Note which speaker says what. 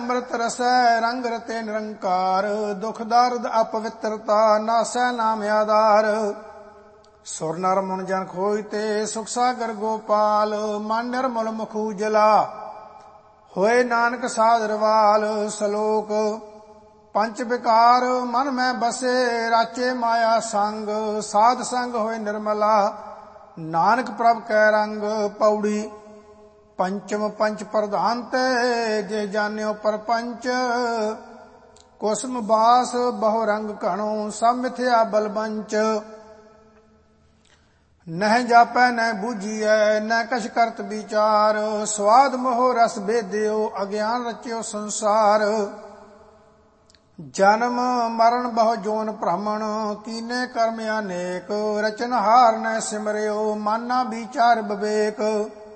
Speaker 1: ਅੰਮ੍ਰਿਤ ਰਸੈ ਰੰਗ ਰਤੇ ਨਿਰੰਕਾਰ। ਦੁਖ ਦਰਦ ਅਪਵਿੱਤਰਤਾ ਨਾਸੈ ਨਾਮ ਆਧਾਰ। ਸੁਰ ਨਰ ਮਨ ਜਨ ਖੋਜ ਤੇ ਸੁਖ ਸਾਗਰ ਗੋਪਾਲ। ਮਨ ਨਿਰਮਲ ਮੁਖ ਉਜਲਾ ਹੋਏ ਨਾਨਕ ਸਾਧਰਵਾਲ। ਸ਼ਲੋਕ ਪੰਚ ਵਿਕਾਰ ਮਨ ਮੈਂ ਬਸੇ ਰਾਚੇ ਮਾਇਆ ਸੰਗ। ਸਾਧ ਸੰਗ ਹੋਏ ਨਿਰਮਲਾ ਨਾਨਕ ਪ੍ਰਭ ਕੈ ਰੰਗ। ਪੌੜੀ ਪੰਚਮ ਪੰਚ ਪ੍ਰਧਾਨ ਤੇ ਜੇ ਜਾਣਿਓ ਪਰਪੰਚ। ਕੁਸਮ ਬਾਸ ਬਹੁ ਰੰਗ ਘਣੋ ਸਭ ਮਿਥਿਆ ਬਲਬੰਚ। ਨਹਿ ਜਾਪੈ ਨਹਿ ਬੂਝੀਐ ਨਹਿ ਕਛ ਕਰਤ ਵਿਚਾਰ। ਸਵਾਦ ਮੋਹ ਰਸ ਭੇਦਿਓ ਅਗਿਆਨ ਰਚਿਓ ਸੰਸਾਰ। ਜਨਮ ਮਰਨ ਬਹੁ ਜੋਨ ਭ੍ਰਮਣ ਕੀਨੇ ਕਰਮ ਅਨੇਕ। ਰਚਨਹਾਰ ਨਹਿ ਸਿਮਰਿਓ ਮਨ ਨਾ ਵਿਚਾਰ ਵਿਵੇਕ।